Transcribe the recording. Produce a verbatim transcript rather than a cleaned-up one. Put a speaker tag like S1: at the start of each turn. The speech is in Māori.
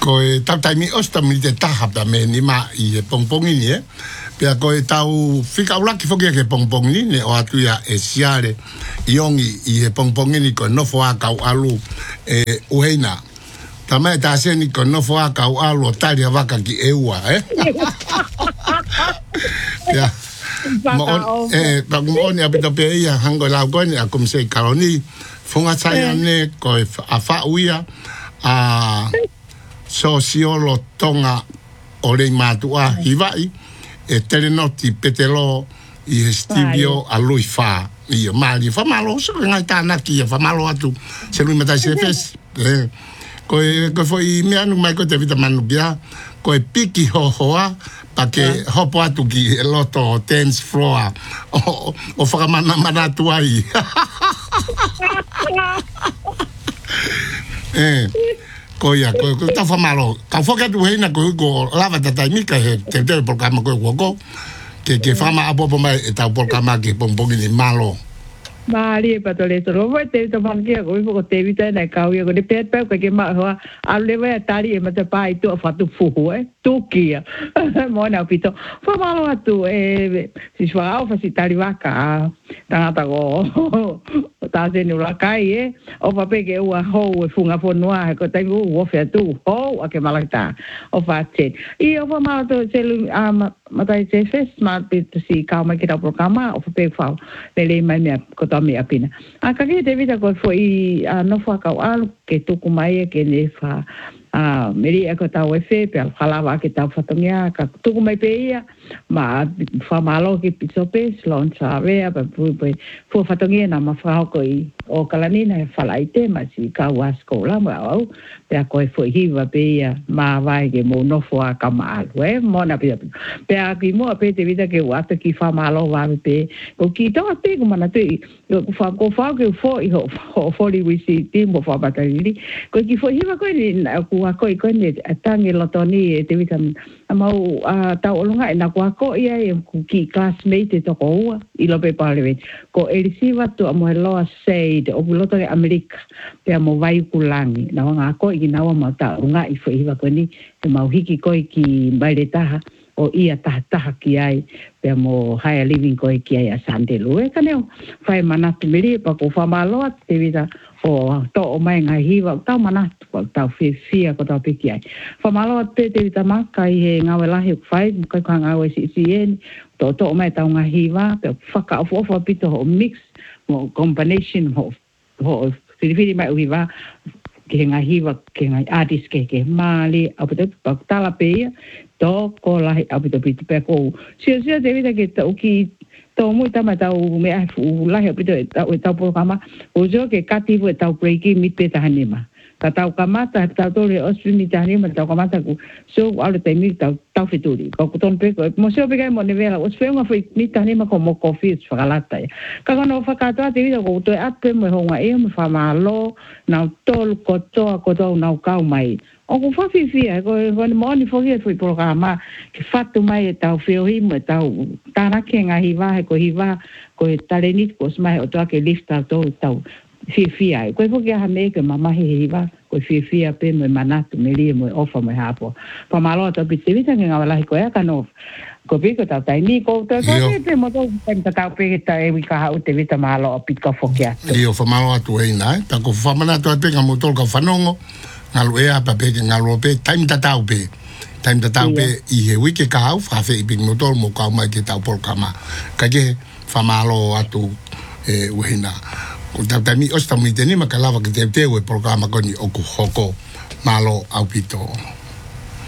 S1: ko e tau taimi osta mi te taha pa me ni ma i e pongpongi ni e. Pea ko e tau whika ulaki whokia ke pongpongi ni ne o atu ia e siare i ongi i e pongpongi ni ko nofo a kau alu e uheina. Ta mai ta se ni ko nofo a kau alu o tari a waka ki e ua, eh? Pea, mo on, eh, pa mo on ia pita pea ia hango lau koe ni a kumsei karoni funga sai ane ko e a whauia a sosiolo tonga o rei mātua hiwai e telenoti petelo i e stibio a lui wha i o maali whamalo so ngai tānaki i a whamalo atu se lui matai se fes ko e ko foi mea nu mai ko te vita manu kia ko e piki ho hoa pa ke hopo atu ki e loto tense floor o o whakamana manatu ai eh ko ia ko ko ta famalo ka foka tu heina ko ko lava ta ta mika he te te por kama ko ko ke ke fama apo po mai ta por kama ke pompong ni malo
S2: Mari pa to le to ro te to man ke ko ko te vita na ka ko de pet pe ko ke ma ho a le va tari e mata pai to fa tu fu e tu kia mo na pito fa malo atu e si swa o fa si tari va ka ta ta go ta se ni la kai e o fa pe ke ua ho e funga fo noa ko tai u o fe tu ho a ke malata o fa te i o fa malo to se a mata se fes ma pit si ka ma ke ta programa o fa pe fa le le mai me ko ta me apina a ka ke te vita ko foi a no fa ka al ke tu ku mai ke ne fa a meri e ko ta o fe pe al falava ke ta fa tongia ka tu ku mai pe ia ma fa malo ke pisope slon sa ve pa pu pu fo fa tongia na ma fa ko i o kalanina e fala ite ma si ka wa skola ma au pe ko foi hiva pe ia ma vai ke mo no fo a ka mal we mo na pe pe a ki mo pe te vita ke wa te ki fa malo va pe ko ki to pe ko mana te ko fa ko fa ke fo i ho fo li wi si ti mo fa batali ko ki fo hiva ko ni ko ko ko ni atangi lo to ni te vita mau a ta olunga na ko ko ia e ki classmate to ko i lo pe pale ko elisiva to mo lo said o lo to America pe mo vai kulangi na nga ko i na wa mata nga i fo iva ko ni e mau hiki ko ki baile taha o ia taha taha ki ai pe mo higher living ko ki ai a Sandelu e kaneo fai manatu meri pa ko fa malo te vida o to o mai nga hiva tau manatu ko tau fi fia ko tau piki ai fa malo te te vida maka i he nga wela hi fai ko ka nga we si si en to to o mai tau nga hiva pe faka of of pito ho mix mo combination ho ho fili mai hiva ke nga hiva ke nga artist ke ke mali a pito pa tala pe to ko la a pito pito pe ko si si te vida ke to ki to mo tama tau me a fu la he pito ta o ta por kama o jo ke kati fu ta breaki mi pe ta hanima ka tau kamata ta to le osmi ta hanima ta kamata ku so ala te mi ta ta fituri ko ton pe ko mo se pe ga mo nevela o se nga fu mi ta hanima ko mo coffee fa galata ka no fa ka ta te vida ko to at pe mo honga e mo fa malo na tol ko to ko to na ka mai o ko fa fi fi ko ko mo ni fo ye fu programa ke fatu mai ta feo hi mo ta ta na ke nga hiva ko hiva ko talenit ko smai o to ke lista to ta fi fi ai ko fo ke ha me ke mama hi hiva ko fi fi pe mo manatu me li mo ofa mo hapo pa malo to bi te vita nga wala ko ya kano ko bi ko ta tai ni ko to ko te mo to ta ta pe ta e ka ha te vita malo pi ko fo ke
S1: io fa malo atu e na ta ko fa manatu pe nga mo tol ka fanongo ngalu ea pa pe ngalu pe time ta tau pe time ta tau pe i he wiki ka au fa fe i motor mo ka mai ke tau por kama ka ke fa malo atu e uhina ko ta ta mi osta mi teni ma ka lava ke te te o programa ko ni o ku hoko malo au pito